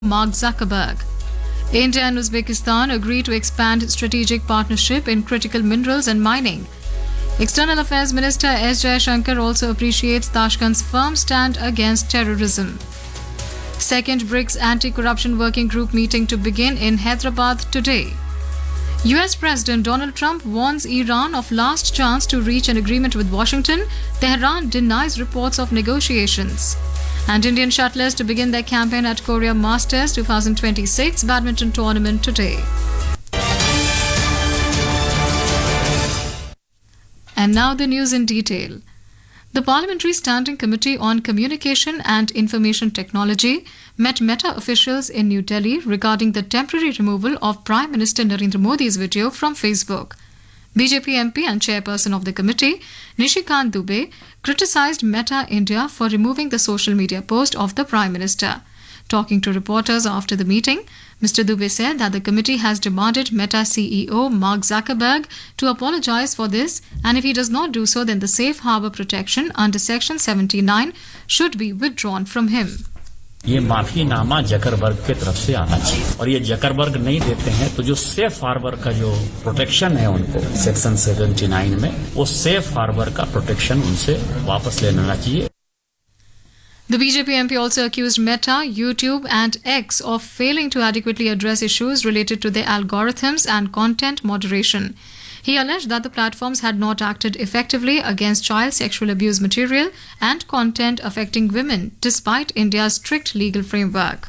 Mark Zuckerberg. India and Uzbekistan agree to expand strategic partnership in critical minerals and mining. External Affairs Minister S. Jaishankar also appreciates Tashkent's firm stand against terrorism. Second BRICS Anti-Corruption Working Group meeting to begin in Hyderabad today. US President Donald Trump warns Iran of last chance to reach an agreement with Washington. Tehran denies reports of negotiations. And Indian shuttlers to begin their campaign at Korea Masters 2026 badminton tournament today. And now the news in detail. The Parliamentary Standing Committee on Communication and Information Technology met Meta officials in New Delhi regarding the temporary removal of Prime Minister Narendra Modi's video from Facebook. BJP MP and chairperson of the committee, Nishikant Dubey, criticized Meta India for removing the social media post of the Prime Minister. Talking to reporters after the meeting, Mr. Dubey said that the committee has demanded Meta CEO Mark Zuckerberg to apologize for this, and if he does not do so, then the safe harbor protection under Section 79 should be withdrawn from him. ये माफीनामा Zuckerberg की तरफ से आना चाहिए और ये Zuckerberg नहीं देते हैं तो जो सेफ हार्बर का जो प्रोटेक्शन है उनको सेक्शन 79 में वो सेफ हार्बर का प्रोटेक्शन उनसे वापस ले लेना चाहिए. The BJP MP also accused Meta, YouTube and X of failing to adequately address issues related to their algorithms and content moderation. He alleged that the platforms had not acted effectively against child sexual abuse material and content affecting women, despite India's strict legal framework.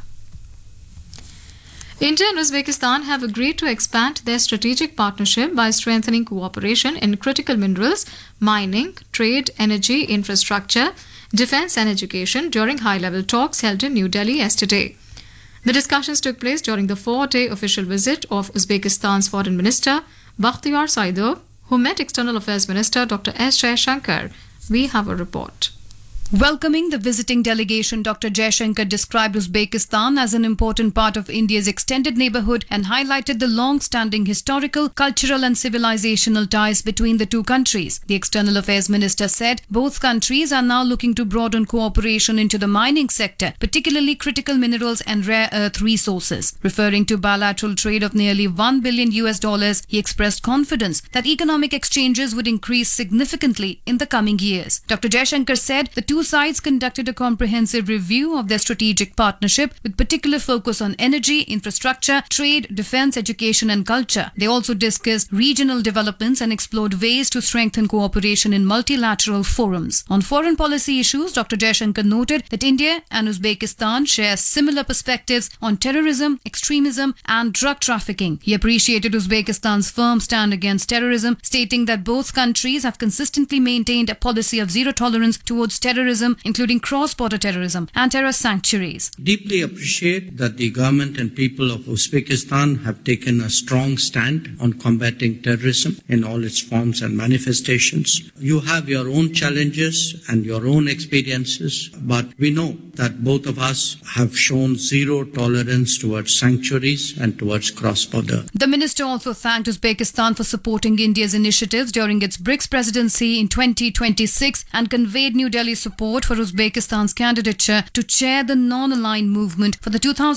India and Uzbekistan have agreed to expand their strategic partnership by strengthening cooperation in critical minerals, mining, trade, energy, infrastructure, defense and education during high-level talks held in New Delhi yesterday. The discussions took place during the 4-day official visit of Uzbekistan's Foreign Minister, Bakhtiar Saidov, who met External Affairs Minister Dr. S. Jaishankar. We have a report. Welcoming the visiting delegation, Dr. Jaishankar described Uzbekistan as an important part of India's extended neighborhood and highlighted the long-standing historical, cultural and civilizational ties between the two countries. The External Affairs Minister said both countries are now looking to broaden cooperation into the mining sector, particularly critical minerals and rare earth resources. Referring to bilateral trade of nearly $1 billion, he expressed confidence that economic exchanges would increase significantly in the coming years. Dr. Jaishankar said the two sides conducted a comprehensive review of their strategic partnership with particular focus on energy, infrastructure, trade, defense, education and culture. They also discussed regional developments and explored ways to strengthen cooperation in multilateral forums. On foreign policy issues, Dr. Jaishankar noted that India and Uzbekistan share similar perspectives on terrorism, extremism and drug trafficking. He appreciated Uzbekistan's firm stand against terrorism, stating that both countries have consistently maintained a policy of zero tolerance towards terrorism, including cross-border terrorism and terror sanctuaries. Deeply appreciate that the government and people of Uzbekistan have taken a strong stand on combating terrorism in all its forms and manifestations. You have your own challenges and your own experiences, but we know that both of us have shown zero tolerance towards sanctuaries and towards cross-border. The minister also thanked Uzbekistan for supporting India's initiatives during its BRICS presidency in 2026 and conveyed New Delhi's support for Uzbekistan's candidature to chair the non-aligned movement for the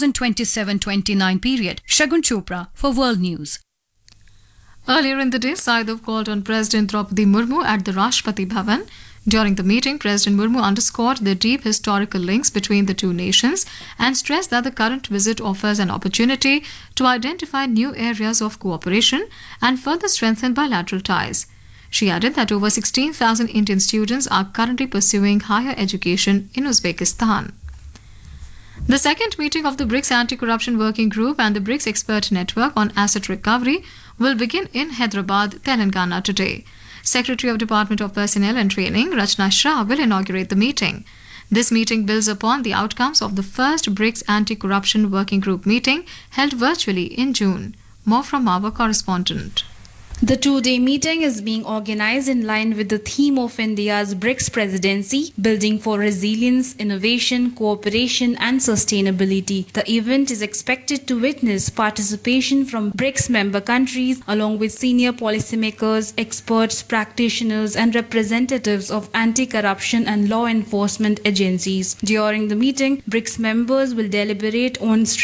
2027-29 period. Shagun Chopra for World News. Earlier in the day, Saidov called on President Draupadi Murmu at the Rashtrapati Bhavan. During the meeting, President Murmu underscored the deep historical links between the two nations and stressed that the current visit offers an opportunity to identify new areas of cooperation and further strengthen bilateral ties. She added that over 16,000 Indian students are currently pursuing higher education in Uzbekistan. The second meeting of the BRICS Anti-Corruption Working Group and the BRICS Expert Network on Asset Recovery will begin in Hyderabad, Telangana today. Secretary of Department of Personnel and Training, Rachna Shah, will inaugurate the meeting. This meeting builds upon the outcomes of the first BRICS Anti-Corruption Working Group meeting held virtually in June. More from our correspondent. The two-day meeting is being organized in line with the theme of India's BRICS presidency, building for resilience, innovation, cooperation and sustainability. The event is expected to witness participation from BRICS member countries along with senior policymakers, experts, practitioners and representatives of anti-corruption and law enforcement agencies. During the meeting, BRICS members will deliberate on